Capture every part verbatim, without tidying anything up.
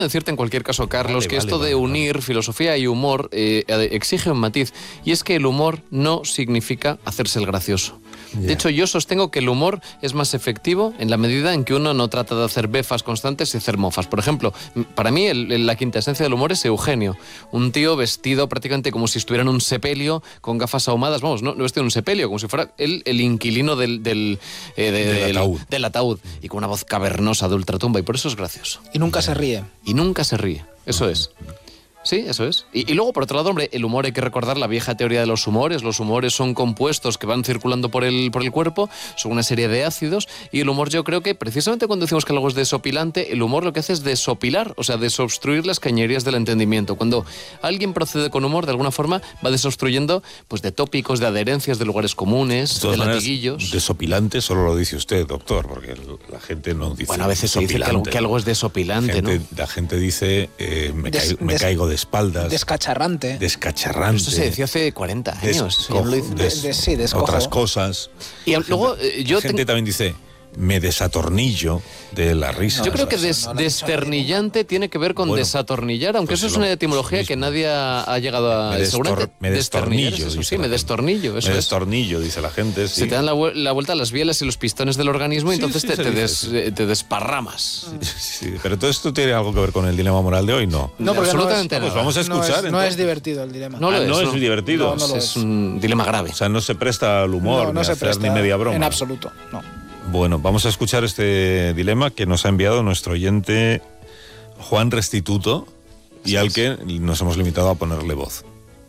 Decirte en cualquier caso, Carlos, vale, que vale, esto vale, de vale. unir filosofía y humor eh, exige un matiz, y es que el humor no significa hacerse el gracioso. Yeah. De hecho, yo sostengo que el humor es más efectivo en la medida en que uno no trata de hacer befas constantes y hacer mofas. Por ejemplo, para mí el, el, la quinta esencia del humor es Eugenio, un tío vestido prácticamente como si estuviera en un sepelio, con gafas ahumadas, vamos, no, no vestido en un sepelio, como si fuera él el inquilino del, del, eh, de, del, del, ataúd. del ataúd, y con una voz cavernosa de ultratumba, y por eso es gracioso. Y nunca se ríe. Y nunca se ríe, eso es. Sí, eso es. Y, y luego, por otro lado, hombre, el humor, hay que recordar la vieja teoría de los humores. Los humores son compuestos que van circulando por el, por el cuerpo, son una serie de ácidos, y el humor, yo creo que precisamente cuando decimos que algo es desopilante, el humor lo que hace es desopilar, o sea, desobstruir las cañerías del entendimiento. Cuando alguien procede con humor, de alguna forma, va desobstruyendo pues, de tópicos, de adherencias, de lugares comunes, de, de latiguillos. Desopilante solo lo dice usted, doctor, porque la gente no dice. Bueno, a veces se dice que algo, que algo es desopilante, gente, ¿no? La gente dice, eh, me, Des, caigo, me des, caigo de espaldas. Descacharrante. Descacharrante. Esto se decía hace cuarenta años. Descojo, Eso ya lo des, de, sí, descojo. Otras cosas. Y la luego gente, eh, yo la gente ten... también dice, me desatornillo de la risa. Yo creo que des, desternillante tiene que ver con bueno, desatornillar, aunque pues eso es una etimología pues que nadie ha, ha llegado a... Me, destor, me destornillo. Eso, sí, me destornillo. Eso me es. destornillo, dice la gente. Sí. Se te dan la, la vuelta a las bielas y los pistones del organismo, y sí, entonces sí, te, te, des, sí. te desparramas. Sí, sí, pero todo esto tiene algo que ver con el dilema moral de hoy, ¿no? No, porque absolutamente no nada. es, pues vamos a escuchar. No es, no es divertido el dilema. No, ah, es, no no es divertido. No, no lo es, es un dilema grave. O sea, no se presta al humor, no, no ni se hacer presta ni media broma. En absoluto, no. Bueno, vamos a escuchar este dilema que nos ha enviado nuestro oyente Juan Restituto y al que nos hemos limitado a ponerle voz.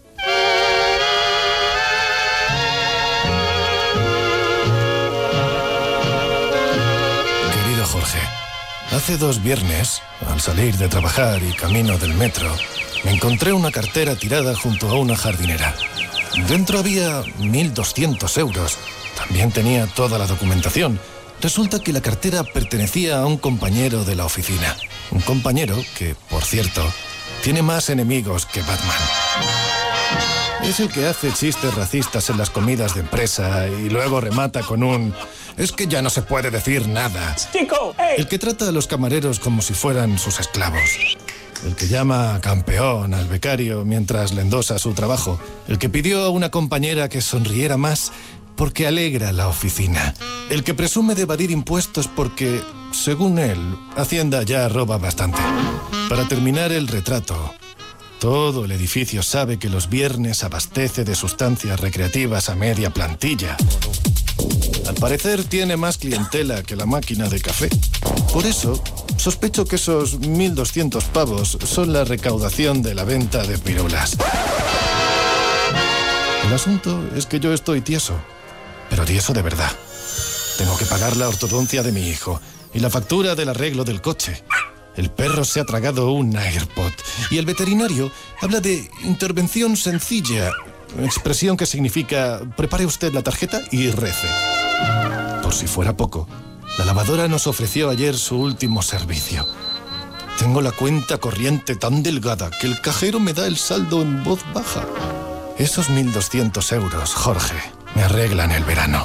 Querido Jorge, hace dos viernes, al salir de trabajar y camino del metro, me encontré una cartera tirada junto a una jardinera. Dentro había mil doscientos euros. También tenía toda la documentación. Resulta que la cartera pertenecía a un compañero de la oficina. Un compañero que, por cierto, tiene más enemigos que Batman. Es el que hace chistes racistas en las comidas de empresa y luego remata con un... Es que ya no se puede decir nada. Chico, hey. El que trata a los camareros como si fueran sus esclavos. El que llama campeón al becario mientras le endosa su trabajo. El que pidió a una compañera que sonriera más porque alegra la oficina. El que presume de evadir impuestos porque, según él, Hacienda ya roba bastante. Para terminar el retrato, todo el edificio sabe que los viernes abastece de sustancias recreativas a media plantilla. Al parecer tiene más clientela que la máquina de café. Por eso, sospecho que esos mil doscientos pavos son la recaudación de la venta de pirulas. El asunto es que yo estoy tieso, pero tieso de verdad. Tengo que pagar la ortodoncia de mi hijo y la factura del arreglo del coche. El perro se ha tragado un AirPod y el veterinario habla de intervención sencilla, expresión que significa prepare usted la tarjeta y rece. Por si fuera poco, la lavadora nos ofreció ayer su último servicio. Tengo la cuenta corriente tan delgada que el cajero me da el saldo en voz baja. Esos mil doscientos euros, Jorge, me arreglan el verano.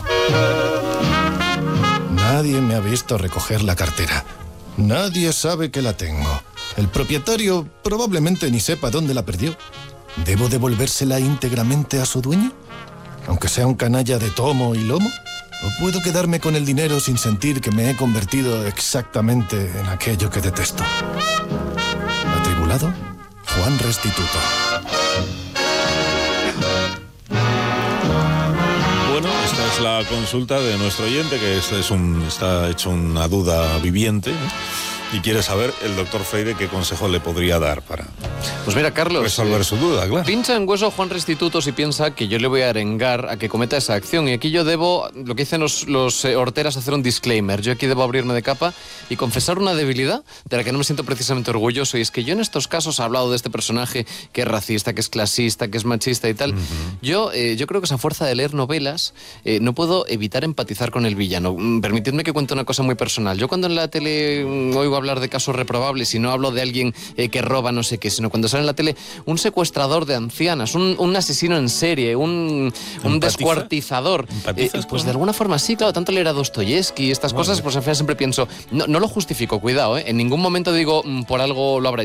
Nadie me ha visto recoger la cartera. Nadie sabe que la tengo. El propietario probablemente ni sepa dónde la perdió. ¿Debo devolvérsela íntegramente a su dueño? Aunque sea un canalla de tomo y lomo. ¿O puedo quedarme con el dinero sin sentir que me he convertido exactamente en aquello que detesto? Atribulado, Juan Restituto. Bueno, esta es la consulta de nuestro oyente, que este es un, está hecho una duda viviente, ¿no? Y quiere saber el doctor Freire qué consejo le podría dar para pues mira, Carlos, resolver eh, su duda, claro. Pincha en hueso Juan Restituto si piensa que yo le voy a arengar a que cometa esa acción. Y aquí yo debo, lo que dicen los, los eh, horteras, hacer un disclaimer. Yo aquí debo abrirme de capa y confesar una debilidad de la que no me siento precisamente orgulloso. Y es que yo en estos casos he hablado de este personaje que es racista, que es clasista, que es machista y tal. Uh-huh. Yo, eh, yo creo que esa fuerza de leer novelas eh, no puedo evitar empatizar con el villano. Permitidme que cuente una cosa muy personal. Yo cuando en la tele oigo hablar de casos reprobables y no hablo de alguien eh, que roba no sé qué, sino cuando sale en la tele un secuestrador de ancianas, un, un asesino en serie, un, un descuartizador, eh, pues de alguna forma sí, claro, tanto leer a Dostoyevsky y estas bueno, cosas, pues al final siempre pienso, no, no lo justifico, cuidado, ¿eh? En ningún momento digo por algo lo habrá